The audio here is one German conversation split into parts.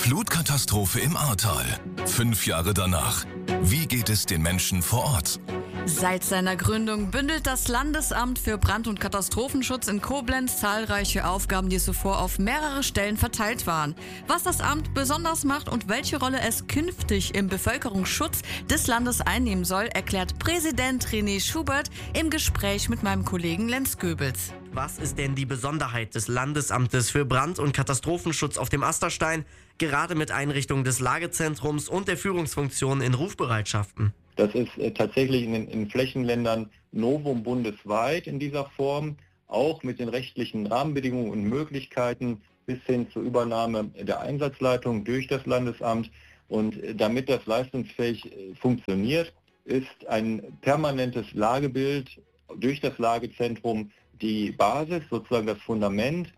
Flutkatastrophe im Ahrtal. 5 Jahre danach. Wie geht es den Menschen vor Ort? Seit seiner Gründung bündelt das Landesamt für Brand- und Katastrophenschutz in Koblenz zahlreiche Aufgaben, die zuvor auf mehrere Stellen verteilt waren. Was das Amt besonders macht und welche Rolle es künftig im Bevölkerungsschutz des Landes einnehmen soll, erklärt Präsident René Schubert im Gespräch mit meinem Kollegen Lenz Goebels. Was ist denn die Besonderheit des Landesamtes für Brand- und Katastrophenschutz auf dem Asterstein, gerade mit Einrichtung des Lagezentrums und der Führungsfunktion in Rufbereitschaften? Das ist tatsächlich in Flächenländern Novum bundesweit in dieser Form, auch mit den rechtlichen Rahmenbedingungen und Möglichkeiten bis hin zur Übernahme der Einsatzleitung durch das Landesamt. Und damit das leistungsfähig funktioniert, ist ein permanentes Lagebild durch das Lagezentrum die Basis, sozusagen das Fundament,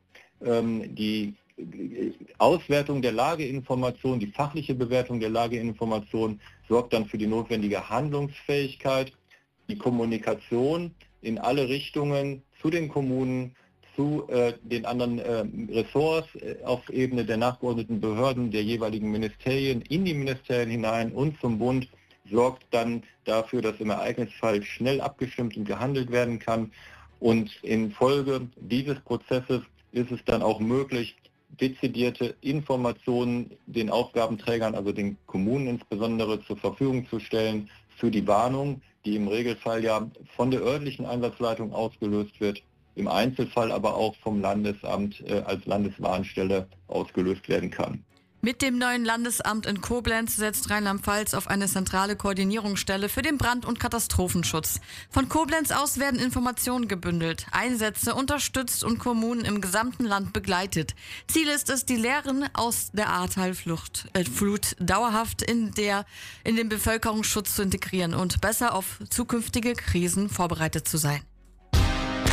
die Auswertung der Lageinformation, die fachliche Bewertung der Lageinformation sorgt dann für die notwendige Handlungsfähigkeit, die Kommunikation in alle Richtungen zu den Kommunen, zu den anderen Ressorts auf Ebene der nachgeordneten Behörden, der jeweiligen Ministerien, in die Ministerien hinein und zum Bund, sorgt dann dafür, dass im Ereignisfall schnell abgestimmt und gehandelt werden kann. Und infolge dieses Prozesses ist es dann auch möglich, dezidierte Informationen den Aufgabenträgern, also den Kommunen insbesondere, zur Verfügung zu stellen für die Warnung, die im Regelfall ja von der örtlichen Einsatzleitung ausgelöst wird, im Einzelfall aber auch vom Landesamt als Landeswarnstelle ausgelöst werden kann. Mit dem neuen Landesamt in Koblenz setzt Rheinland-Pfalz auf eine zentrale Koordinierungsstelle für den Brand- und Katastrophenschutz. Von Koblenz aus werden Informationen gebündelt, Einsätze unterstützt und Kommunen im gesamten Land begleitet. Ziel ist es, die Lehren aus der Ahrtal-Flut dauerhaft in den Bevölkerungsschutz zu integrieren und besser auf zukünftige Krisen vorbereitet zu sein.